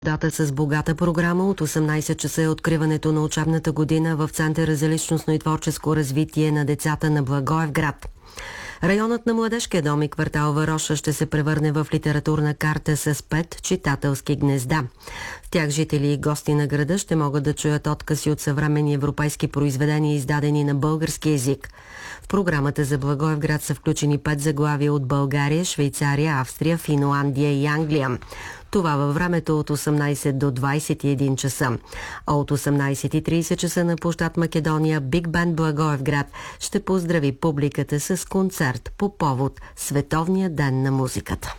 Дата с богата програма. От 18 часа е откриването на учебната година в Центъра за личностно и творческо развитие на децата на Благоевград. Районът на Младежкия дом и квартал Вароша ще се превърне в литературна карта с 5 читателски гнезда. В тях жители и гости на града ще могат да чуят откази от съвременни европейски произведения, издадени на български език. В програмата за Благоевград са включени 5 заглавия от България, Швейцария, Австрия, Финландия и Англия. Това във времето от 18 до 21 часа. А от 18:30 часа на площад Македония Биг Бенд Благоевград ще поздрави публиката с концерт по повод Световния ден на музиката.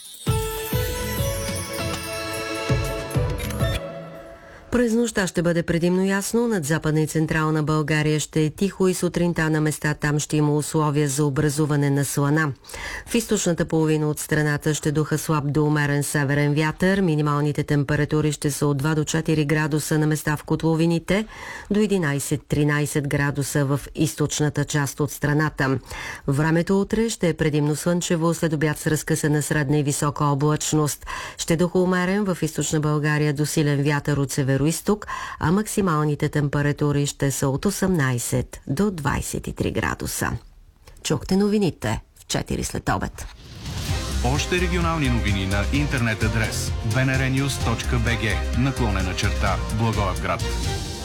През нощта ще бъде предимно ясно, над Западна и Централна България ще е тихо и сутринта на места там ще има условия за образуване на слана. В източната половина от страната ще духа слаб до умерен северен вятър, минималните температури ще са от 2 до 4 градуса на места в котловините, до 11-13 градуса в източната част от страната. Времето утре ще е предимно слънчево, след обяд с разкъсана средна и висока облачност. Ще духа умерен в източна България до силен вятър от северо-изток, а максималните температури ще са от 18 до 23 градуса. Чухте новините в 4 след обед. Още регионални новини на интернет адрес bnrnews.bg /Благоевград.